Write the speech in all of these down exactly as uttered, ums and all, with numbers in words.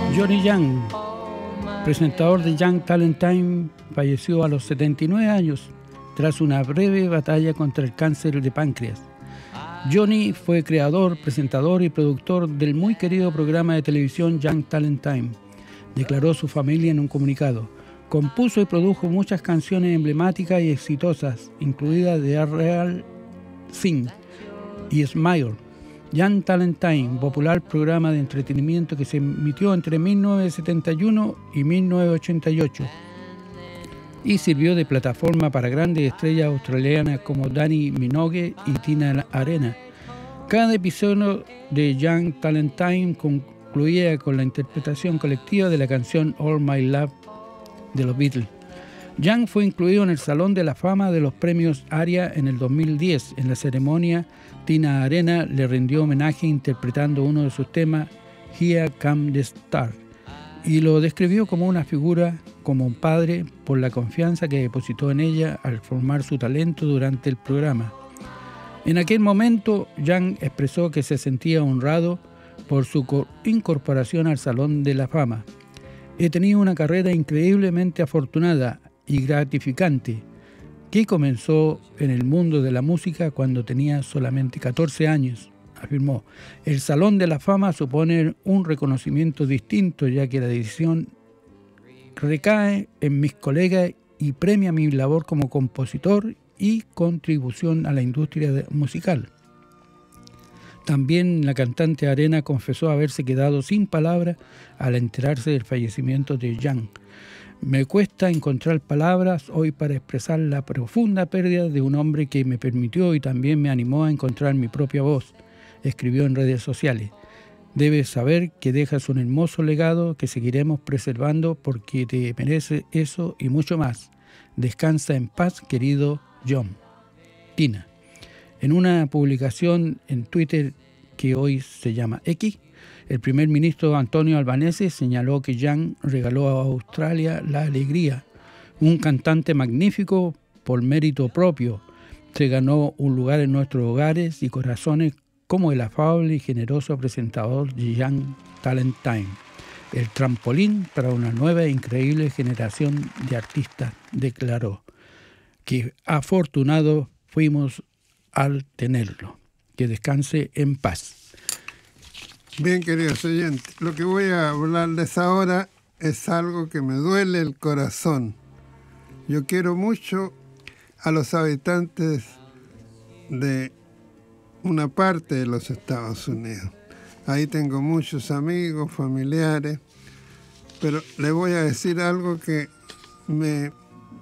Johnny Young, presentador de Young Talent Time, falleció a los setenta y nueve años tras una breve batalla contra el cáncer de páncreas. Johnny fue creador, presentador y productor del muy querido programa de televisión Young Talent Time, declaró su familia en un comunicado. Compuso y produjo muchas canciones emblemáticas y exitosas, incluidas The Real Thing y Smile. Young Talent Time, popular programa de entretenimiento que se emitió entre mil novecientos setenta y uno y mil novecientos ochenta y ocho y sirvió de plataforma para grandes estrellas australianas como Dannii Minogue y Tina Arena. Cada episodio de Young Talent Time concluía con la interpretación colectiva de la canción All My Love de los Beatles. Young fue incluido en el Salón de la Fama de los Premios ARIA en el dos mil diez. En la ceremonia, Tina Arena le rindió homenaje interpretando uno de sus temas, Here Come the Star, y lo describió como una figura, como un padre, por la confianza que depositó en ella al formar su talento durante el programa. En aquel momento, Young expresó que se sentía honrado por su incorporación al Salón de la Fama. He tenido una carrera increíblemente afortunada y gratificante, que comenzó en el mundo de la música cuando tenía solamente catorce años, afirmó. El Salón de la Fama supone un reconocimiento distinto, ya que la decisión recae en mis colegas y premia mi labor como compositor y contribución a la industria musical. También la cantante Arena confesó haberse quedado sin palabras al enterarse del fallecimiento de Young. Me cuesta encontrar palabras hoy para expresar la profunda pérdida de un hombre que me permitió y también me animó a encontrar mi propia voz, escribió en redes sociales. Debes saber que dejas un hermoso legado que seguiremos preservando porque te merece eso y mucho más. Descansa en paz, querido John. Tina. En una publicación en Twitter que hoy se llama X, el primer ministro Antonio Albanese señaló que Young regaló a Australia la alegría. Un cantante magnífico por mérito propio. Se ganó un lugar en nuestros hogares y corazones como el afable y generoso presentador de Young Talent Time. El trampolín para una nueva e increíble generación de artistas, declaró. Que afortunados fuimos al tenerlo. Que descanse en paz. Bien, queridos oyentes, lo que voy a hablarles ahora es algo que me duele el corazón. Yo quiero mucho a los habitantes de una parte de los Estados Unidos. Ahí tengo muchos amigos, familiares, pero les voy a decir algo que me,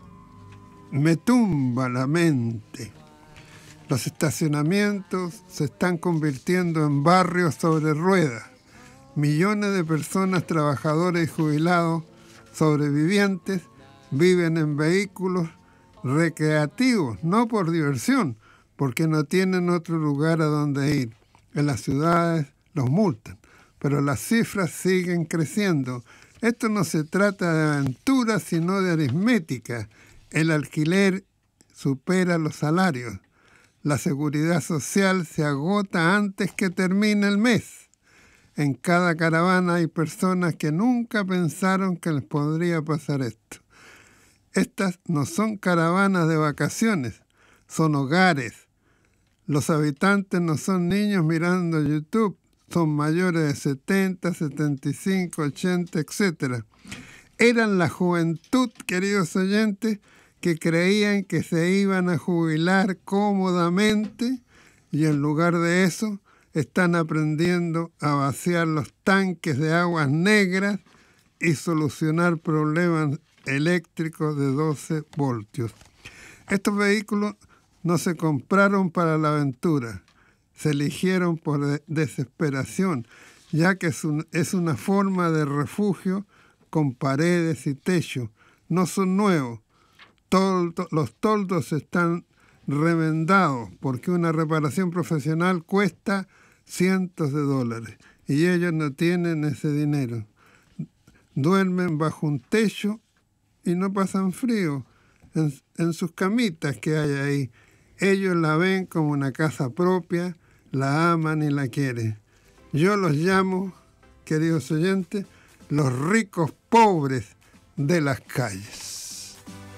me tumba la mente. Los estacionamientos se están convirtiendo en barrios sobre ruedas. Millones de personas, trabajadores y jubilados, sobrevivientes, viven en vehículos recreativos, no por diversión, porque no tienen otro lugar a donde ir. En las ciudades los multan, pero las cifras siguen creciendo. Esto no se trata de aventura, sino de aritmética. El alquiler supera los salarios. La seguridad social se agota antes que termine el mes. En cada caravana hay personas que nunca pensaron que les podría pasar esto. Estas no son caravanas de vacaciones, son hogares. Los habitantes no son niños mirando YouTube, son mayores de setenta, setenta y cinco, ochenta, etcétera. Eran la juventud, queridos oyentes, que creían que se iban a jubilar cómodamente y en lugar de eso están aprendiendo a vaciar los tanques de aguas negras y solucionar problemas eléctricos de doce voltios. Estos vehículos no se compraron para la aventura, se eligieron por de- desesperación, ya que es, un, es una forma de refugio con paredes y techo. No son nuevos. Toldo, los toldos están remendados porque una reparación profesional cuesta cientos de dólares y ellos no tienen ese dinero. Duermen bajo un techo y no pasan frío en, en sus camitas que hay ahí. Ellos la ven como una casa propia, la aman y la quieren. Yo los llamo, queridos oyentes, los ricos pobres de las calles.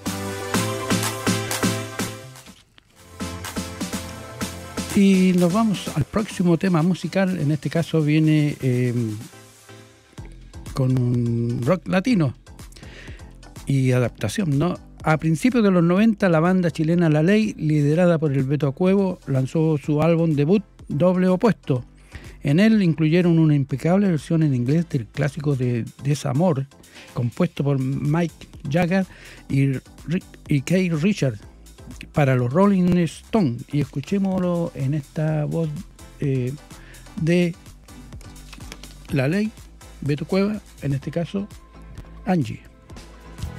Y nos vamos al próximo tema musical. En este caso viene eh, con un rock latino y adaptación, ¿no? A principios de los noventa, la banda chilena La Ley, liderada por el Beto Cuevo, lanzó su álbum debut Doble Opuesto. En él incluyeron una impecable versión en inglés del clásico de Desamor, compuesto por Mike Jagger y, y Keith Richards para los Rolling Stones. Y escuchémoslo en esta voz eh, de La Ley, Beto Cueva, en este caso Angie.